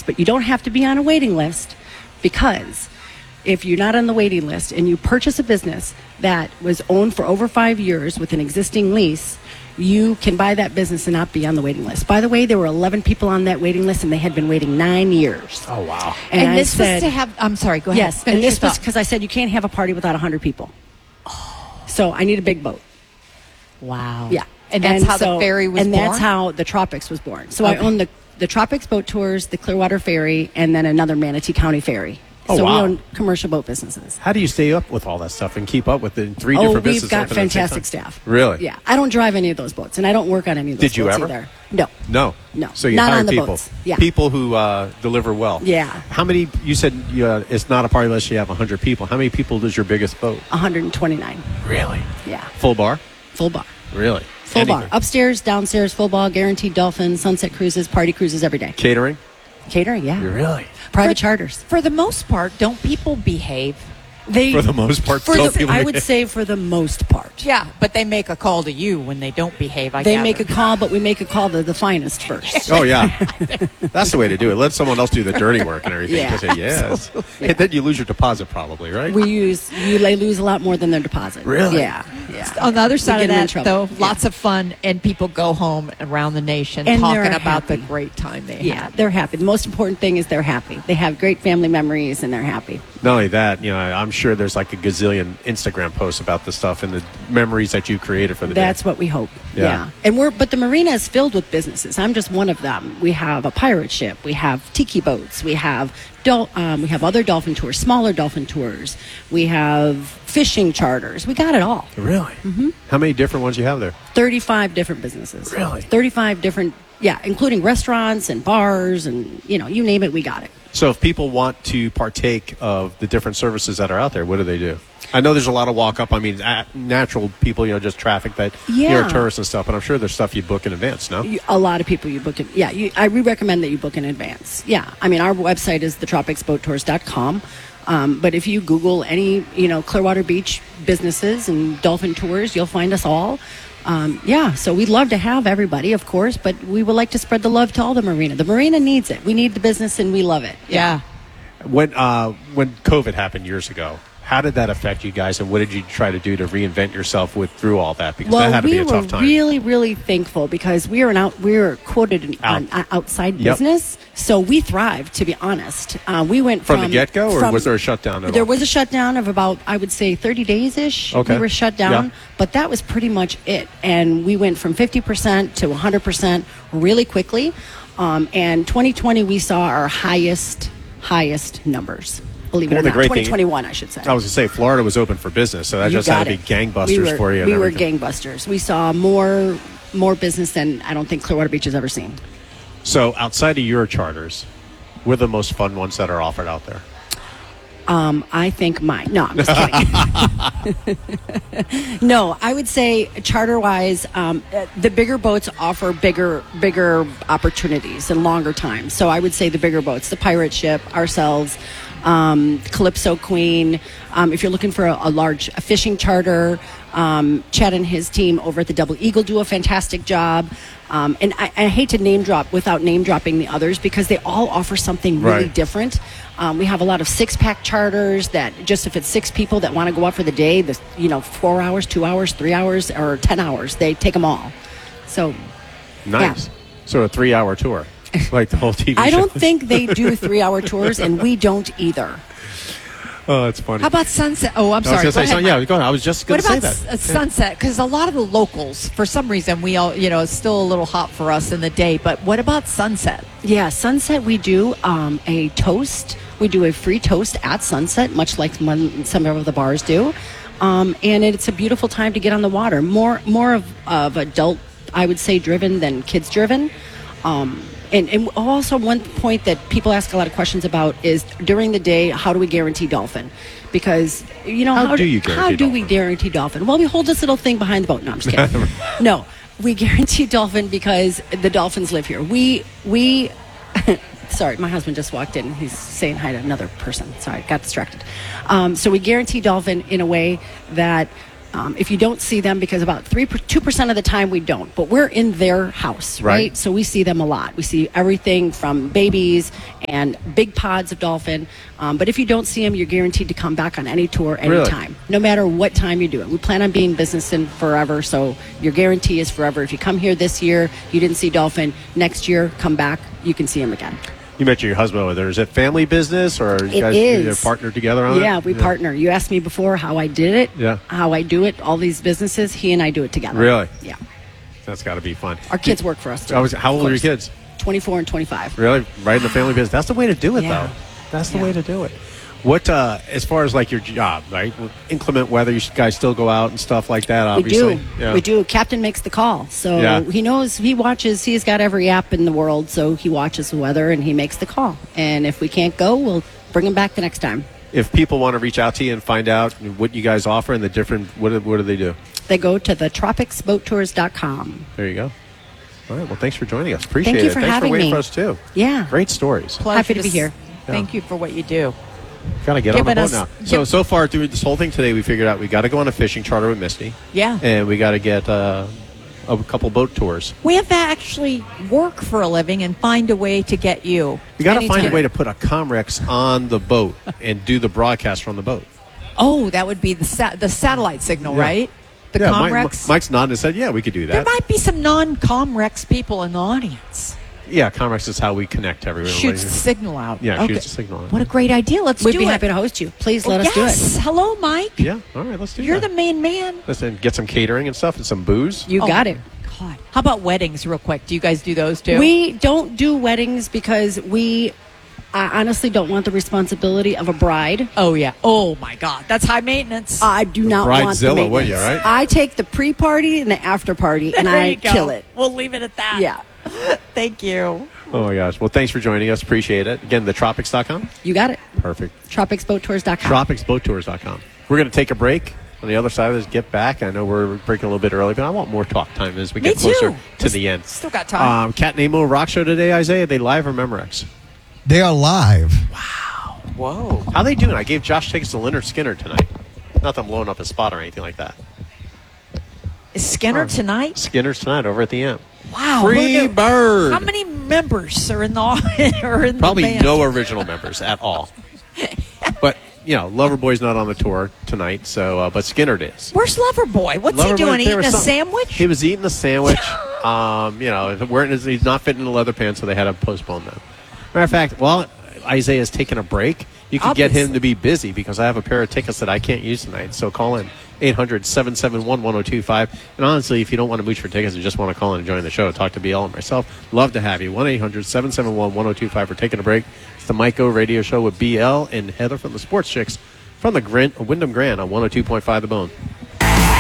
but you don't have to be on a waiting list, because if you're not on the waiting list and you purchase a business that was owned for over 5 years with an existing lease, you can buy that business and not be on the waiting list. By the way, there were 11 people on that waiting list, and they had been waiting 9 years. Oh, wow. And this was to have, I'm sorry, go ahead. Yes, and this was because I said you can't have a party without 100 people. Oh. So I need a big boat. Wow. Yeah. And that's how the ferry was born? And that's how the Tropics was born. So I own the Tropics Boat Tours, the Clearwater Ferry, and then another Manatee County Ferry. Oh, so wow. we own commercial boat businesses. How do you stay up with all that stuff and keep up with the three different businesses? We've got open at the same fantastic time? staff. Really? Yeah. I don't drive any of those boats, and I don't work on any of those Did you boats ever? either. No. No. So you Not hire on the people. boats. Yeah. People who deliver well. Yeah. How many, you said it's not a party unless you have 100 people. How many people does your biggest boat? 129. Really? Yeah. Full bar? Full bar. Really? Full bar. Upstairs, downstairs, full bar, guaranteed dolphin, sunset cruises, party cruises every day. Catering? Catering, yeah. Really? Private charters. For the most part, don't people behave? For the most part, I would say for the most part. Yeah, but they make a call to you when they don't behave, I They gather. make a call, but we make a call to the finest first. Oh, yeah. That's the way to do it. Let someone else do the dirty work and everything. Yeah. You say yes. And then you lose your deposit probably, right? They lose a lot more than their deposit. Really? Yeah. On the other side of get them in that, trouble. though, lots of fun, and people go home around the nation And talking they're about the happy. great time they Yeah, had. they're happy. The most important thing is they're happy. They have great family memories, and they're happy. Not only that, I'm sure there's like a gazillion Instagram posts about the stuff and the memories that you created for the That's day. what we hope. Yeah. And but the marina is filled with businesses. I'm just one of them. We have a pirate ship. We have tiki boats. We have other dolphin tours, smaller dolphin tours. We have fishing charters. We got it all. Really? Mm-hmm. How many different ones you have there? 35 different businesses. Really? 35 different, including restaurants and bars and, you name it, we got it. So if people want to partake of the different services that are out there, what do they do? I know there's a lot of walk-up. I mean, natural people, just traffic that you're tourists and stuff, but I'm sure there's stuff you book in advance, no? A lot of people you book in. Yeah, we recommend that you book in advance. Yeah, I mean, our website is thetropicsboattours.com. But if you Google any, Clearwater Beach businesses and dolphin tours, you'll find us all. So we'd love to have everybody, of course, but we would like to spread the love to all the marina. The marina needs it. We need the business, and we love it. Yeah. When COVID happened years ago, how did that affect you guys, and what did you try to do to reinvent yourself through all that? Because that had to be a tough time. We were really, really thankful because we were quoted on outside business, so we thrived. To be honest, we went from the get-go, or was there a shutdown at all? There was a shutdown of about, I would say, 30 days ish. Okay. We were shut down, but that was pretty much it. And we went from 50% to 100% really quickly. And 2020, we saw our highest numbers. Believe it or not, 2021, I should say. I was going to say, Florida was open for business, so that just had to be gangbusters for you. We were gangbusters. We saw more business than I don't think Clearwater Beach has ever seen. So outside of your charters, what are the most fun ones that are offered out there? I think mine. No, I'm just kidding. No, I would say charter-wise, the bigger boats offer bigger opportunities and longer time. So I would say the bigger boats, the pirate ship, ourselves, Calypso Queen. If you're looking for a fishing charter, Chad and his team over at the Double Eagle do a fantastic job. And I hate to name drop without name dropping the others because they all offer something really different. We have a lot of 6-pack charters that just if it's 6 people that want to go out for the day, 4 hours, 2 hours, 3 hours, or 10 hours, they take them all. So nice. Yeah. So a 3-hour tour, like the whole TV show. I don't think they do 3-hour tours, and we don't either. Oh, that's funny. How about Sunset? Oh, I'm sorry. Go ahead. I was just going to say that. What about Sunset? Because a lot of the locals, for some reason, we all, it's still a little hot for us in the day. But what about Sunset? Yeah, Sunset, we do a toast. We do a free toast at Sunset, much like some of the bars do. And it's a beautiful time to get on the water. More of adult, I would say, driven than kids driven. And also one point that people ask a lot of questions about is during the day, how do we guarantee dolphin? Because, how do we guarantee dolphin? Well, we hold this little thing behind the boat. No, I'm just kidding. No, we guarantee dolphin because the dolphins live here. We sorry, my husband just walked in. He's saying hi to another person. Sorry, got distracted. So we guarantee dolphin in a way that If you don't see them, because about 2% of the time we don't, but we're in their house, right? So we see them a lot. We see everything from babies and big pods of dolphin. But if you don't see them, you're guaranteed to come back on any tour, anytime, no matter what time you do it. We plan on being business in forever, so your guarantee is forever. If you come here this year, you didn't see dolphin, next year, come back, you can see them again. You mentioned your husband over there. Is it family business, or you guys is. Partner together on it? Yeah, we partner. You asked me before how I did it, how I do it, all these businesses. He and I do it together. Really? Yeah. That's got to be fun. Our kids work for us, too. How old are your kids? 24 and 25. Really? Right in the family business. That's the way to do it, though. That's the way to do it. What, as far as like your job, right? Inclement weather, you guys still go out and stuff like that, obviously. We do. Yeah. We do. Captain makes the call. So he knows, he watches, he's got every app in the world, so he watches the weather and he makes the call. And if we can't go, we'll bring him back the next time. If people want to reach out to you and find out what you guys offer and the different, what do they do? They go to thetropicsboattours.com. There you go. All right. Well, thanks for joining us. Appreciate it. Thank you for having me. Thanks for waiting for us, too. Yeah. Great stories. Pleasure Happy to be here. Thank you for what you do. Got to get on the boat now. So far through this whole thing today, we figured out we got to go on a fishing charter with Misty. Yeah. And we got to get a couple boat tours. We have to actually work for a living and find a way to get you. We got to find a way to put a Comrex on the boat and do the broadcast from the boat. Oh, that would be the satellite signal, right? The Comrex. Mike's nodding and said, "Yeah, we could do that." There might be some non-Comrex people in the audience. Yeah, Comrex is how we connect to everyone. Shoots the signal out. Yeah, shoots the signal out. What a great idea. We'd be happy to host you. Please let us do it. Hello, Mike. Yeah, all right, let's do You're the main man. Listen, get some catering and stuff and some booze. You got it. God. How about weddings, real quick? Do you guys do those too? We don't do weddings because I honestly don't want the responsibility of a bride. Oh, yeah. Oh, my God. That's high maintenance. I do not want the maintenance. Would you, right? I take the pre-party and the after-party, and I kill it. We'll leave it at that. Yeah. Thank you. Oh, my gosh. Well, thanks for joining us. Appreciate it. Again, thetropics.com? You got it. Perfect. Tropicsboattours.com. Tropicsboattours.com. We're going to take a break. On the other side of this, get back. I know we're breaking a little bit early, but I want more talk time as we get closer to the end. Still got time. Cat Nemo Rock Show today, Isaiah. Are they live or Memorex? They are live. Wow. Whoa. How they doing? I gave Josh tickets to Leonard Skinner tonight. Not that I'm blowing up his spot or anything like that. Is Skinner tonight? Skinner's tonight over at the Amp. Wow. Free bird. How many members are in the Probably band? no original members at all. But, Loverboy's not on the tour tonight, so but Skinner is. Where's Loverboy? What's he doing? Eating a sandwich? He was eating a sandwich. He's not fitting in the leather pants, so they had to postpone them. Matter of fact, while Isaiah's taking a break, you can get him to be busy because I have a pair of tickets that I can't use tonight. So call in 800-771-1025. And honestly, if you don't want to mooch for tickets and just want to call in and join the show, talk to BL and myself, love to have you. 1-800-771-1025 for taking a break. It's the Mike O Radio Show with BL and Heather from the Sports Chicks from the Wyndham Grand on 102.5 The Bone.